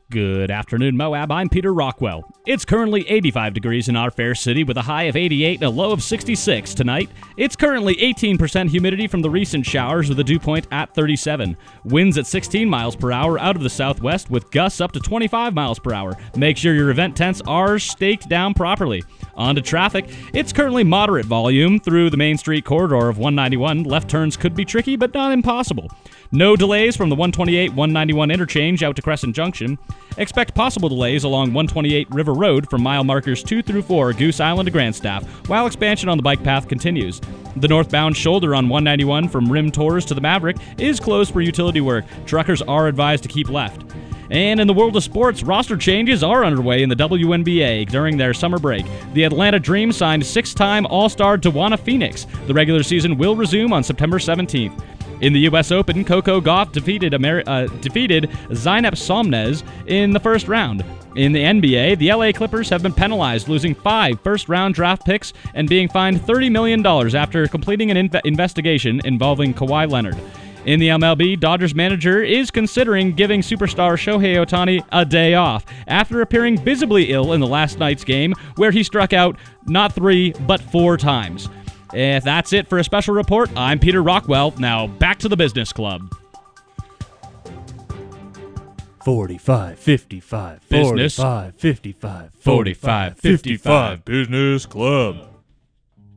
Good afternoon, Moab. I'm Peter Rockwell. It's currently 85 degrees in our fair city with a high of 88 and a low of 66 tonight. It's currently 18% humidity from the recent showers with a dew point at 37. Winds at 16 miles per hour out of the southwest with gusts up to 25 miles per hour. Make sure your event tents are staked down properly. On to traffic. It's currently moderate volume through the Main Street corridor of 191. Left turns could be tricky, but not impossible. No delays from the 128-191 interchange out to Crescent Junction. Expect possible delays along 128 River Road from mile markers 2 through 4, Goose Island to Grandstaff, while expansion on the bike path continues. The northbound shoulder on 191 from Rim Tours to the Maverick is closed for utility work. Truckers are advised to keep left. And in the world of sports, roster changes are underway in the WNBA during their summer break. The Atlanta Dream signed six-time All-Star Dawana Phoenix. The regular season will resume on September 17th. In the U.S. Open, Coco Gauff defeated Zeynep Somnez in the first round. In the NBA, the LA Clippers have been penalized, losing 5 first-round draft picks and being fined $30 million after completing an investigation involving Kawhi Leonard. In the MLB, Dodgers manager is considering giving superstar Shohei Ohtani a day off after appearing visibly ill in the last night's game, where he struck out not 3, but 4 times. If that's it for a special report, I'm Peter Rockwell. Now back to the business club. 45, 55, Business. 45, 55, 45, 55. Business Club.